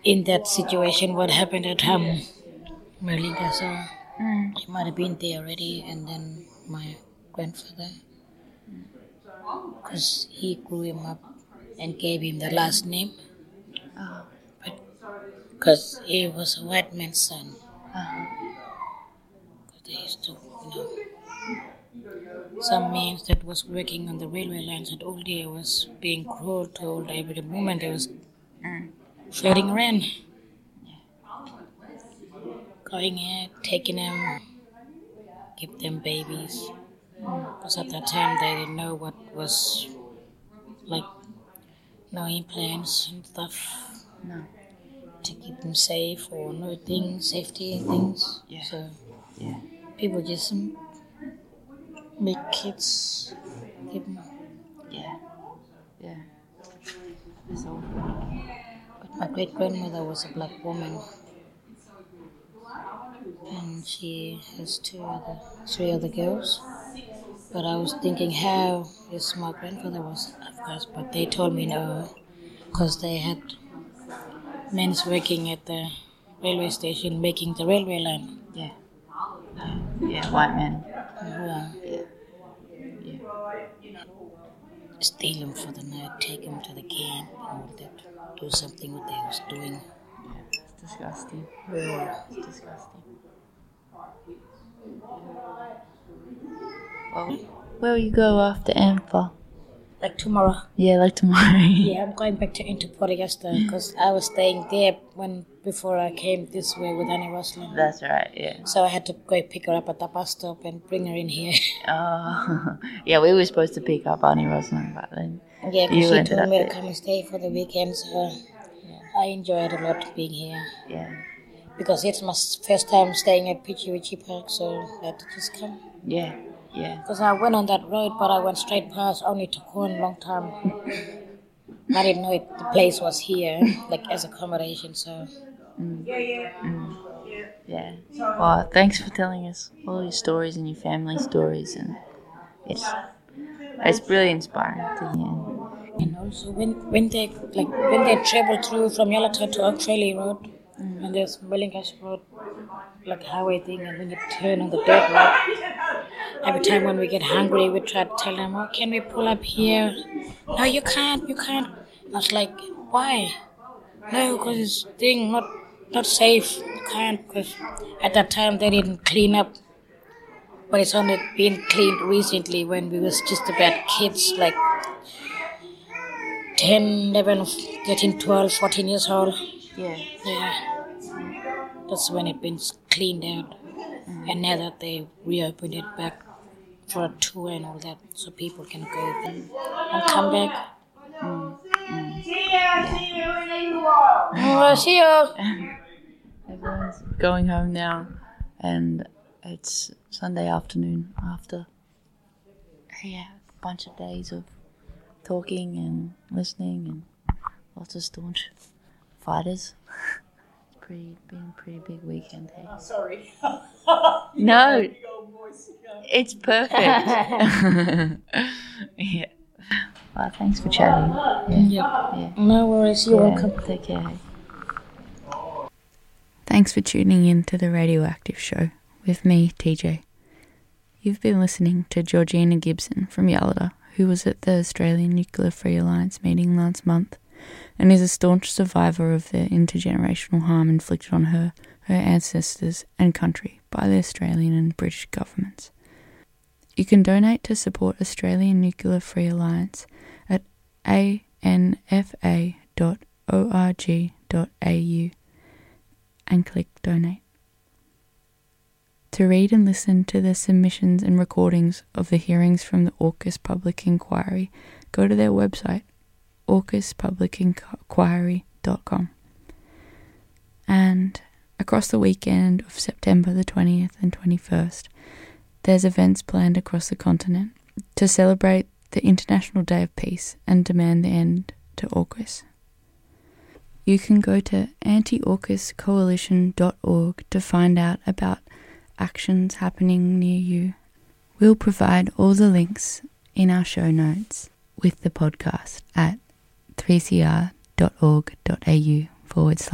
in that situation, what happened at Merlinga, so he might have been there already, and then my grandfather, because he grew him up and gave him the last name, but because he was a white man's son. They used to, some men that was working on the railway lines at Old Day was being cruel to Old Day every moment they was floating around. Going in, taking them, give them babies. Because at that time they didn't know what was like, no implants and stuff. No. To keep them safe or no things, safety things. Yeah. So people just make kids. Give them. Yeah. That's awful. But my great grandmother was a black woman. And she has three other girls. But I was thinking, how is my grandfather was, of course, but they told me no, because they had men working at the railway station making the railway line. Yeah, white men. Yeah. Steal them for the night, take them to the camp and all that, do something what they was doing. Yeah, it's disgusting. Yeah. It's disgusting. Well, where will you go after AMFA? Like tomorrow. Yeah, like tomorrow. Yeah, I'm going back to Antipodegasta because I was staying there before I came this way with Annie Roslin. That's right, yeah. So I had to go pick her up at the bus stop and bring her in here. Oh, yeah, we were supposed to pick up Annie Roslin, but then yeah, because she told me to come and stay for the weekend, so I enjoyed a lot being here. Yeah. Because it's my first time staying at Pichi Park, so I had to just come. Yeah. Because I went on that road, but I went straight past, only took one long time. I didn't know the place was here, like as accommodation, so. Yeah. Well, thanks for telling us all your stories and your family stories, and it's really inspiring to hear. And also when they travel through from Yalata to Australia Road, and there's Merlinga Road, like highway thing, and when you turn on the dirt road, every time when we get hungry, we try to tell them, oh, can we pull up here? No, you can't. I was like, why? No, because it's thing not safe. You can't, because at that time they didn't clean up. But it's only been cleaned recently when we was just about kids, like 10, 11, 13, 12, 14 years old. Yeah. That's when it been cleaned out. And now that they reopened it back for a tour and all that, so people can go and come back. See you. Everyone's going home now, and it's Sunday afternoon after a bunch of days of talking and listening and lots of staunch fighters. Been a pretty big weekend, hey? Sorry. No, it's perfect. Yeah. Well, thanks for chatting. Yeah. No worries, you're welcome. Take care. Thanks for tuning in to the Radioactive Show with me, TJ. You've been listening to Georgina Gibson from Yalada, who was at the Australian Nuclear Free Alliance meeting last month, and is a staunch survivor of the intergenerational harm inflicted on her ancestors and country by the Australian and British governments. You can donate to support Australian Nuclear Free Alliance at anfa.org.au and click donate. To read and listen to the submissions and recordings of the hearings from the AUKUS Public Inquiry, go to their website, AUKUSpublicinquiry.com. And across the weekend of September the 20th and 21st, there's events planned across the continent to celebrate the International Day of Peace and demand the end to AUKUS. You can go to antiaukuscoalition.org to find out about actions happening near you. We'll provide all the links in our show notes with the podcast at 3cr.org.au/.